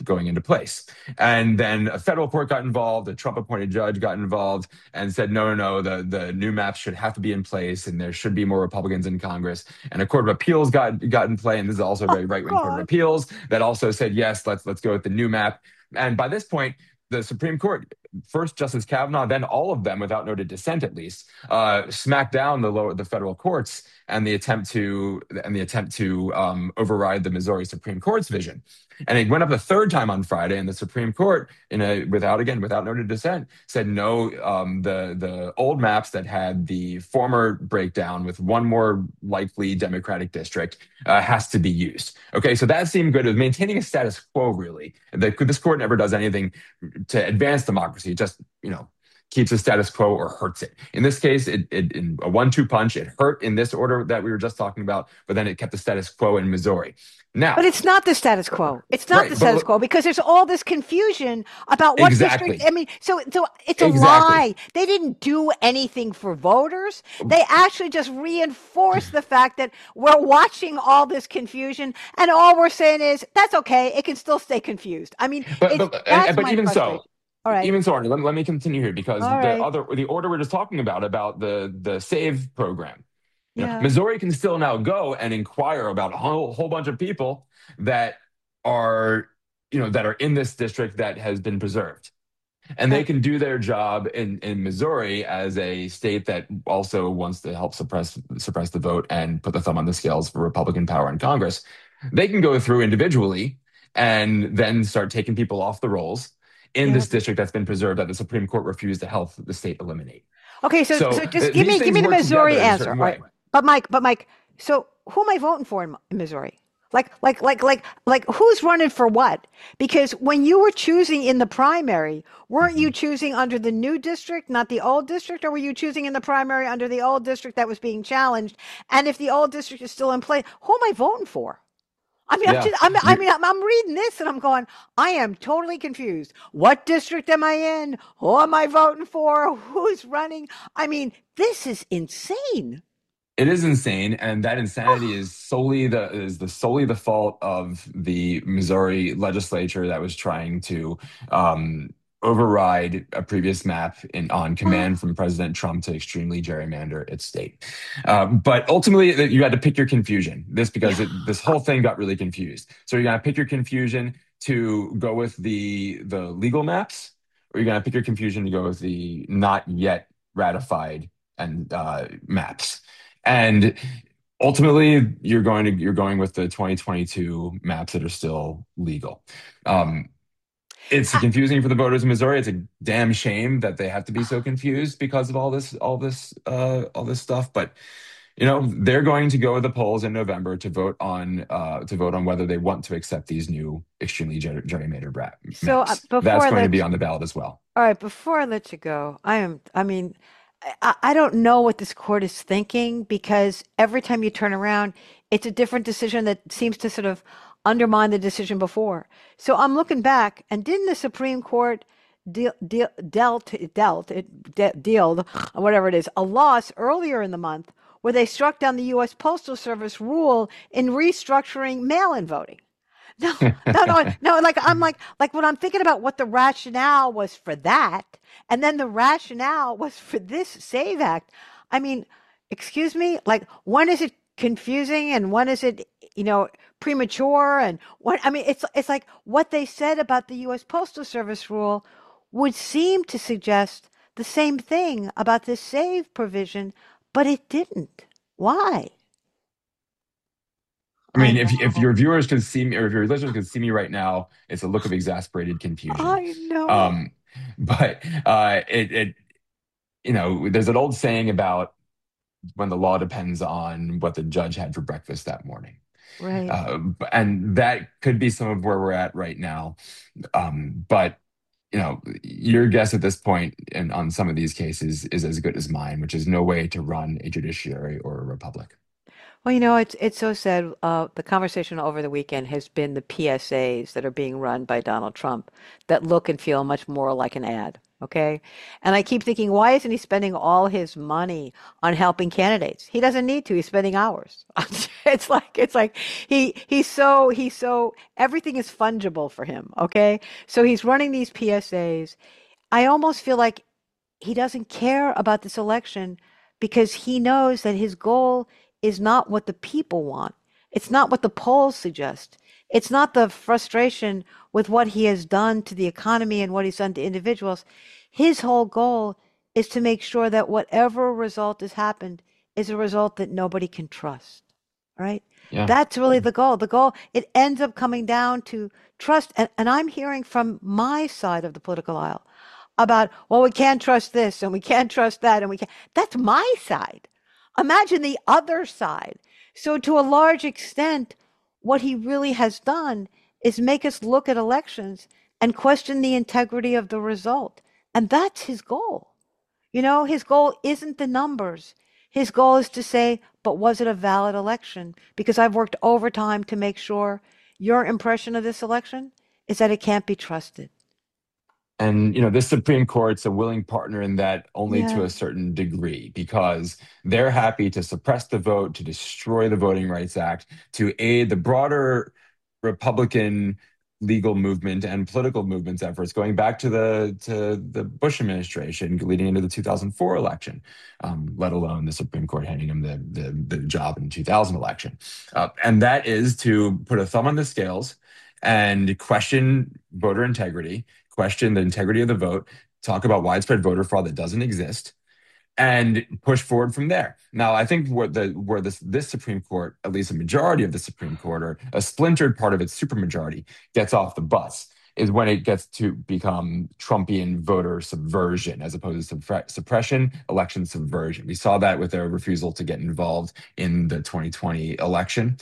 going into place. And then a federal court got involved, a Trump appointed judge got involved and said, no, no, no, the new maps should have to be in place and there should be more Republicans in Congress. And a court of appeals got in play. And this is also a Oh very right wing court of God. appeals that also said, yes, let's go with the new map. And by this point, the Supreme Court, first Justice Kavanaugh, then all of them, without noted dissent at least, smacked down the federal courts and the attempt to override the Missouri Supreme Court's vision. And it went up a third time on Friday, and the Supreme Court, without noted dissent, said no. The old maps that had the former breakdown with one more likely Democratic district has to be used. Okay, so that seemed good. It was maintaining a status quo, really. This court never does anything to advance democracy. It just keeps the status quo or hurts it. In this case, it in a 1-2 punch. It hurt in this order that we were just talking about, but then it kept the status quo in Missouri. But Now, it's not the status quo. It's not the right, status but quo because there's all this confusion about what district. exactly, I mean, so it's a exactly. lie. They didn't do anything for voters. They actually just reinforced the fact that we're watching all this confusion, and all we're saying is that's okay. It can still stay confused. I mean, But it's but that's but my even so, frustration. All right, Arnie, let me continue here because all right, the order we're just talking about the SAVE program. yeah. Missouri can still now go and inquire about a whole bunch of people that are that are in this district that has been preserved. And they Okay. can do their job in Missouri as a state that also wants to help suppress the vote and put the thumb on the scales for Republican power in Congress. They can go through individually and then start taking people off the rolls in Yeah. this district that's been preserved that the Supreme Court refused to help the state eliminate. Okay, so So just these give things me the work Missouri together in a answer. certain All right. way. But Mike, so who am I voting for in Missouri? Like who's running for what? Because when you were choosing in the primary, weren't you Mhm. choosing under the new district, not the old district, or were you choosing in the primary under the old district that was being challenged? And if the old district is still in place, who am I voting for? I mean, Yeah. I You, mean, I'm reading this and I'm going, I am totally confused. What district am I in? Who am I voting for? Who's running? I mean, this is insane. It is insane, and that insanity is solely the fault of the Missouri legislature that was trying to um, override a previous map on command from President Trump to extremely gerrymander its state. But ultimately, you had to pick your confusion. Yeah. This whole thing got really confused. So you're gonna pick your confusion to go with the legal maps, or you're gonna pick your confusion to go with the not yet ratified and maps. And ultimately, you're going with the 2022 maps that are still legal. Um, it's confusing for the voters in Missouri. It's a damn shame that they have to be so confused because of all this stuff. But they're going to go to the polls in November to vote on whether they want to accept these new extremely gerrymandered So maps. before That's I going to let be you, on the ballot as well. all right, before I let you go, I mean, I don't know what this court is thinking because every time you turn around, it's a different decision that seems to sort of undermine the decision before. So I'm looking back, and didn't the Supreme Court dealt, whatever it is, a loss earlier in the month where they struck down the U.S. Postal Service rule in restructuring mail-in voting? No, no. Like when I'm thinking about what the rationale was for that, and then the rationale was for this Save Act. I mean, excuse me, like when is it confusing and when is it, premature? And what I mean, it's like what they said about the U.S. Postal Service rule would seem to suggest the same thing about this save provision, but it didn't. Why? I I mean, if know. your viewers can see me or if your listeners can see me right now, it's a look of exasperated confusion. I know. Um, but there's an old saying about when the law depends on what the judge had for breakfast that morning. Right. And that could be some of where we're at right now. But your guess at this point and on some of these cases is as good as mine, which is no way to run a judiciary or a republic. Well, it's so sad. The conversation over the weekend has been the PSAs that are being run by Donald Trump that look and feel much more like an ad. Okay. And I keep thinking, why isn't he spending all his money on helping candidates? He doesn't need to. He's spending hours. It's like he's so everything is fungible for him. Okay. So he's running these PSAs. I almost feel like he doesn't care about this election because he knows that his goal is not what the people want. It's not what the polls suggest. It's not the frustration with what he has done to the economy and what he's done to individuals. His whole goal is to make sure that whatever result has happened is a result that nobody can trust. Right? Yeah. That's really the goal. The goal, it ends up coming down to trust. And I'm hearing from my side of the political aisle about, well, we can't trust this and we can't trust that and we can't. That's my side. Imagine the other side. So, to a large extent, what he really has done is make us look at elections and question the integrity of the result. And that's his goal. His goal isn't the numbers. His goal is to say, but was it a valid election? Because I've worked overtime to make sure your impression of this election is that it can't be trusted. And this Supreme Court's a willing partner in that only to Yeah. a certain degree, because they're happy to suppress the vote, to destroy the Voting Rights Act, to aid the broader Republican legal movement and political movements efforts going back to the Bush administration leading into the 2004 election, let alone the Supreme Court handing him the job in the 2000 election. And that is to put a thumb on the scales and question voter integrity, question the integrity of the vote, talk about widespread voter fraud that doesn't exist, and push forward from there. Now, I think where this Supreme Court, at least a majority of the Supreme Court, or a splintered part of its supermajority, gets off the bus is when it gets to become Trumpian voter subversion as opposed to suppression, election subversion. We saw that with their refusal to get involved in the 2020 election.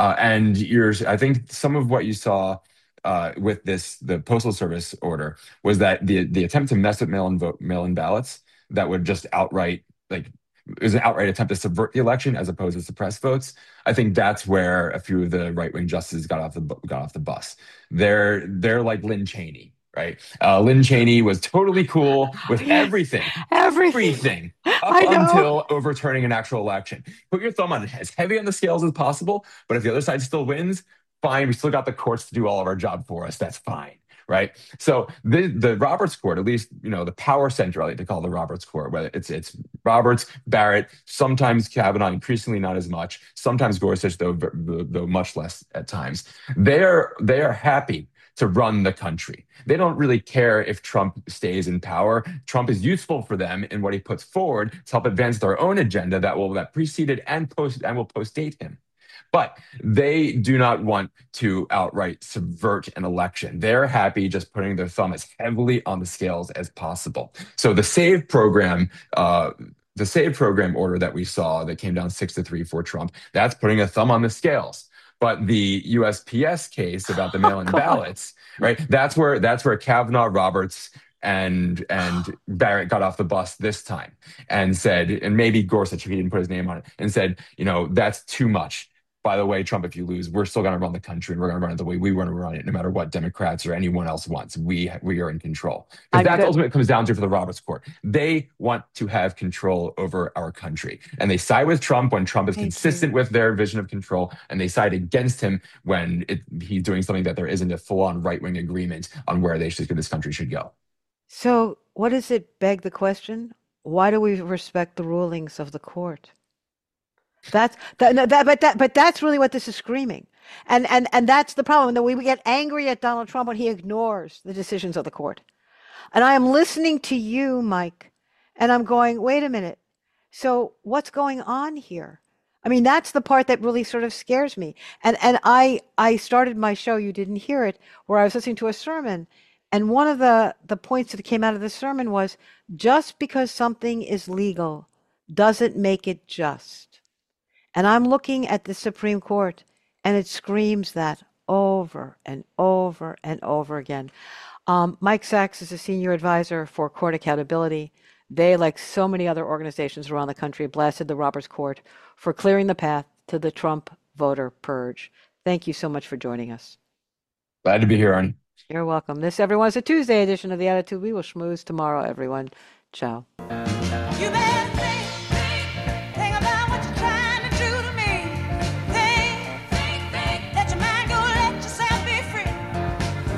I think some of what you saw with the Postal Service order was that the attempt to mess with mail-in ballots that would just outright, like, it was an outright attempt to subvert the election as opposed to suppress votes. I think that's where a few of the right-wing justices got off the bus. They're like Lynn Cheney, right? Lynn Cheney was totally cool with Yes, everything, everything. everything up I know. until overturning an actual election. Put your thumb on it as heavy on the scales as possible, but if the other side still wins, fine. We still got the courts to do all of our job for us. That's fine. Right. So the Roberts Court, at least, the power center, I like to call the Roberts Court, whether it's Roberts, Barrett, sometimes Kavanaugh, increasingly not as much, sometimes Gorsuch, though much less at times. They are happy to run the country. They don't really care if Trump stays in power. Trump is useful for them in what he puts forward to help advance their own agenda that preceded and will postdate him. But they do not want to outright subvert an election. They're happy just putting their thumb as heavily on the scales as possible. So the SAVE program order that we saw that came down 6-3 for Trump, that's putting a thumb on the scales. But the USPS case about the Oh mail-in God. ballots, right? That's where Kavanaugh, Roberts, and Barrett got off the bus this time and said, and maybe Gorsuch, if he didn't put his name on it, and said, that's too much. By the way, Trump, if you lose, we're still going to run the country, and we're going to run it the way we want to run it, no matter what Democrats or anyone else wants. We are in control, because I'm that's good. ultimately what it comes down to for the Roberts Court. They want to have control over our country, and they side with Trump when Trump is Thank you. consistent with their vision of control, and they side against him when he's doing something that there isn't a full-on right-wing agreement on where this country should go. So, what does it beg the question? Why do we respect the rulings of the court? That's that, no, that, but that's really what this is screaming, and that's the problem. That we get angry at Donald Trump when he ignores the decisions of the court. And I am listening to you, Mike, and I'm going, wait a minute. So what's going on here? I mean, that's the part that really sort of scares me. And I started my show, you didn't hear it, where I was listening to a sermon. And one of the points that came out of the sermon was just because something is legal doesn't make it just. And I'm looking at the Supreme Court and it screams that over and over and over again. Mike Sachs is a senior advisor for court accountability. They, like so many other organizations around the country, blasted the Roberts Court for clearing the path to the Trump voter purge. Thank you so much for joining us. Glad to be here, Arnie. You're welcome. This, everyone's a Tuesday edition of the Attitude. We will schmooze tomorrow, everyone. Ciao. You bet.